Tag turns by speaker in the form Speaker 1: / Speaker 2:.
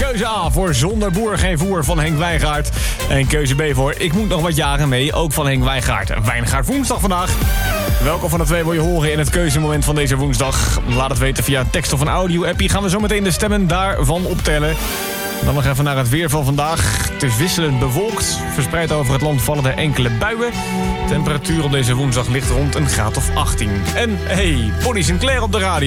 Speaker 1: Keuze A voor Zonder boer geen voer van Henk Wijngaard. En keuze B voor Ik moet nog wat jaren mee, ook van Henk Wijngaard. Wijngaard woensdag vandaag. Welke van de twee wil je horen in het keuzemoment van deze woensdag? Laat het weten via tekst of een audio-appie. Gaan we zo meteen de stemmen daarvan optellen. Dan nog even naar het weer van vandaag. Het is wisselend bewolkt. Verspreid over het land vallen er enkele buien. Temperatuur op deze woensdag ligt rond een graad of 18. En hey, Bonnie Sinclair op de radio.